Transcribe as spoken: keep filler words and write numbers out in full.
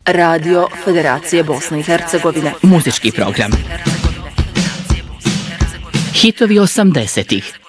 Radio Federacije Bosne i Hercegovine. Muzički program. Hitovi osamdesetih.